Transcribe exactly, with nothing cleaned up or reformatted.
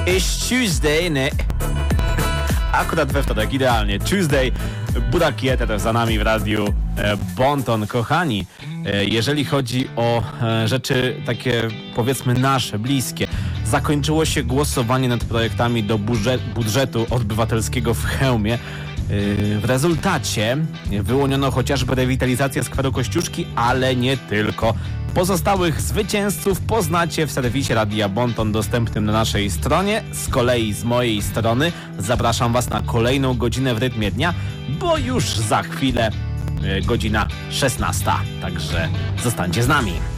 It's Tuesday, nie? Akurat we wtorek, idealnie. Tuesday, Buda Kieter za nami w radiu e, Bonton. Kochani, e, jeżeli chodzi o e, rzeczy takie, powiedzmy, nasze, bliskie, zakończyło się głosowanie nad projektami do budżet, budżetu obywatelskiego w Chełmie. W rezultacie wyłoniono chociażby rewitalizację skweru Kościuszki, ale nie tylko. Pozostałych zwycięzców poznacie w serwisie Radia Bonton dostępnym na naszej stronie. Z kolei z mojej strony zapraszam Was na kolejną godzinę w rytmie dnia, bo już za chwilę godzina szesnasta. Także zostańcie z nami.